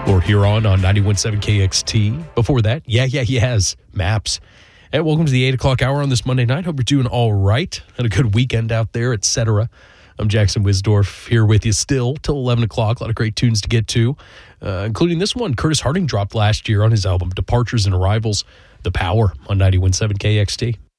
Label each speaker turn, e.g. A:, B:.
A: or Huron on 91.7 KXT. Before that, Yeah, Yeahs, Maps. And welcome to the 8 o'clock hour on this Monday night. Hope you're doing all right. Had a good weekend out there, etc. I'm Jackson Wisdorf here with you still till 11 o'clock. A lot of great tunes to get to, including this one Curtis Harding dropped last year on his album Departures and Arrivals, The Power on 91.7 KXT.